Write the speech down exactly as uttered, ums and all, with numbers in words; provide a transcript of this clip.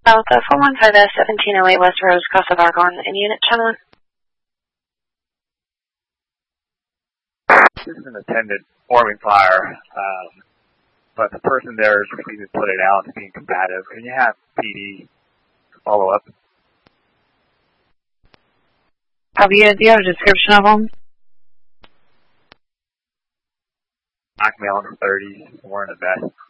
South uh, four one five S seventeen oh eight West Rose, Casa Argonne, in unit channel. This is an attendant forming fire, um, but the person there is refusing to put it out as being combative. Can you have P D follow up? Have you, do you have a description of them? Black male in the thirties, wearing a vest.